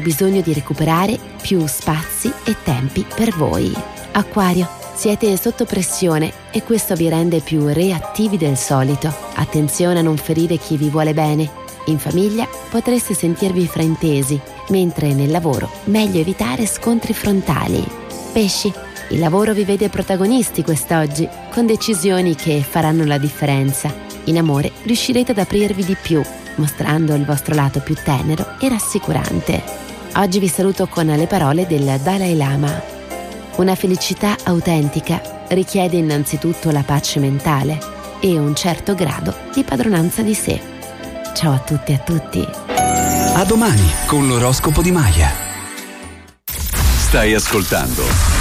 bisogno di recuperare più spazi e tempi per voi. Acquario, siete sotto pressione e questo vi rende più reattivi del solito. Attenzione a non ferire chi vi vuole bene. In famiglia potreste sentirvi fraintesi, mentre nel lavoro meglio evitare scontri frontali. Pesci, il lavoro vi vede protagonisti quest'oggi, con decisioni che faranno la differenza. In amore riuscirete ad aprirvi di più, mostrando il vostro lato più tenero e rassicurante. Oggi vi saluto con le parole del Dalai Lama. Una felicità autentica richiede innanzitutto la pace mentale e un certo grado di padronanza di sé. Ciao a tutti e a tutti. A domani con l'oroscopo di Maya. Stai ascoltando